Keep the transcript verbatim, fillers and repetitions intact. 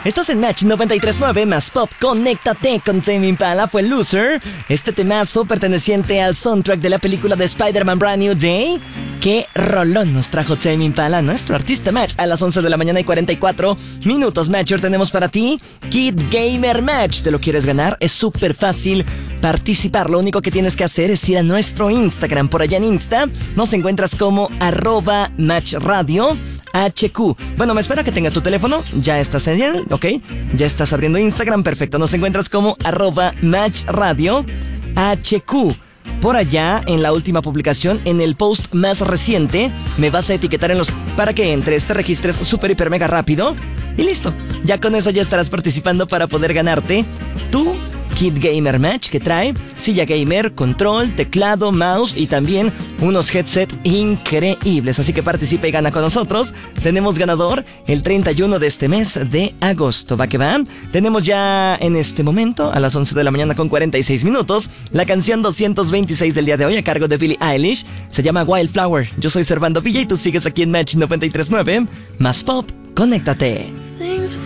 Estás en Match noventa y tres punto nueve más Pop. Conéctate con Tame Impala. Fue Loser, este temazo perteneciente al soundtrack de la película de Spider-Man Brand New Day. Qué rolón nos trajo Tame Impala, nuestro artista Match. A las once de la mañana y cuarenta y cuatro minutos, Matcher, tenemos para ti Kid Gamer Match. ¿Te lo quieres ganar? Es súper fácil participar. Lo único que tienes que hacer es ir a nuestro Instagram. Por allá en Insta nos encuentras como arroba Match Radio H Q. Bueno, me espera que tengas tu teléfono. Ya estás en él, ¿ok? Ya estás abriendo Instagram, perfecto. Nos encuentras como arroba Match Radio H Q. Por allá, en la última publicación, en el post más reciente, me vas a etiquetar en los... para que entres, te registres súper, hiper, mega rápido. Y listo. Ya con eso ya estarás participando para poder ganarte tu Kid Gamer Match, que trae silla gamer, control, teclado, mouse y también unos headset increíbles. Así que participa y gana con nosotros. Tenemos ganador el treinta y uno de este mes de agosto. ¿Va que va? Tenemos ya en este momento, a las once de la mañana con cuarenta y seis minutos, la canción doscientos veintiséis del día de hoy a cargo de Billie Eilish. Se llama Wildflower. Yo soy Servando Villa y tú sigues aquí en Match noventa y tres punto nueve más Pop. Conéctate.